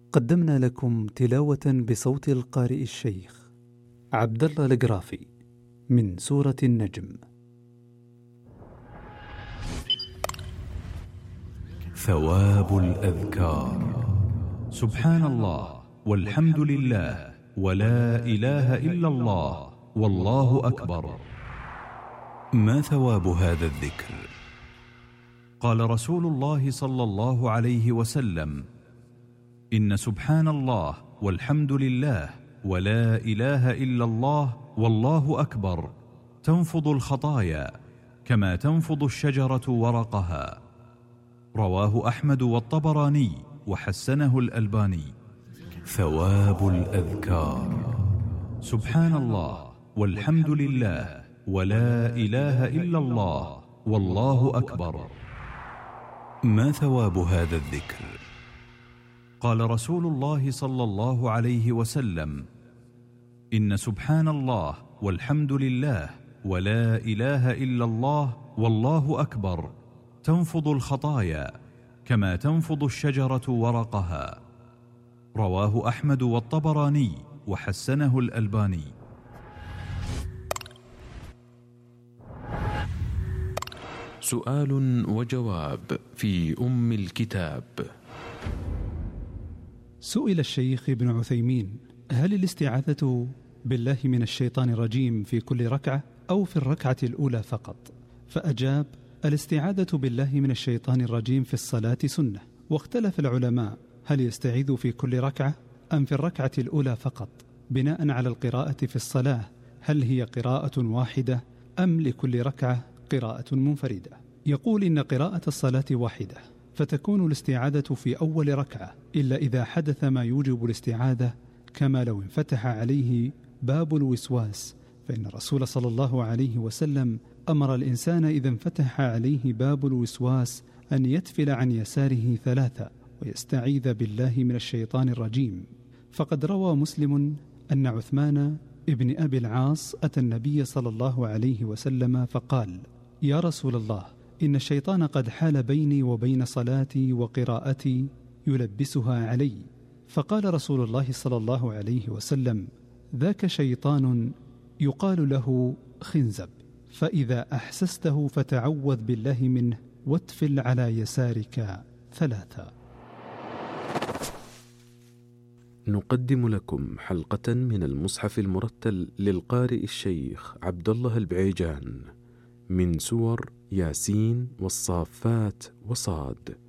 قدمنا لكم تلاوة بصوت القارئ الشيخ عبد الله القرافي من سورة النجم. ثواب الأذكار. سبحان الله والحمد لله ولا إله إلا الله والله أكبر. ما ثواب هذا الذكر؟ قال رسول الله صلى الله عليه وسلم: إن سبحان الله والحمد لله ولا إله إلا الله والله أكبر تنفض الخطايا كما تنفض الشجرة ورقها. رواه أحمد والطبراني وحسنه الألباني. ثواب الأذكار. سبحان الله والحمد لله ولا إله إلا الله والله أكبر. ما ثواب هذا الذكر؟ قال رسول الله صلى الله عليه وسلم: إن سبحان الله والحمد لله ولا إله إلا الله والله أكبر تنفض الخطايا كما تنفض الشجرة ورقها. رواه أحمد والطبراني وحسنه الألباني. سؤال وجواب في أم الكتاب. سئل الشيخ ابن عثيمين: هل الاستعاذة بالله من الشيطان الرجيم في كل ركعة أو في الركعة الأولى فقط؟ فأجاب: الاستعاذة بالله من الشيطان الرجيم في الصلاة سنة. واختلف العلماء هل يستعيذ في كل ركعة أم في الركعة الأولى فقط، بناء على القراءة في الصلاة، هل هي قراءة واحدة أم لكل ركعة قراءة منفردة؟ يقول إن قراءة الصلاة واحدة، فتكون الاستعاذة في أول ركعة، إلا إذا حدث ما يوجب الاستعاذة، كما لو انفتح عليه باب الوسواس، فإن الرسول صلى الله عليه وسلم أمر الإنسان إذا انفتح عليه باب الوسواس أن يتفل عن يساره 3 ويستعيذ بالله من الشيطان الرجيم. فقد روى مسلم أن عثمان ابن أبي العاص أتى النبي صلى الله عليه وسلم فقال: يا رسول الله، إن الشيطان قد حال بيني وبين صلاتي وقراءتي يلبسها علي. فقال رسول الله صلى الله عليه وسلم: ذاك شيطان يقال له خنزب، فإذا أحسسته فتعوذ بالله منه واتفل على يسارك 3. نقدم لكم حلقة من المصحف المرتل للقارئ الشيخ عبد الله البعيجان من سور ياسين والصافات وصاد.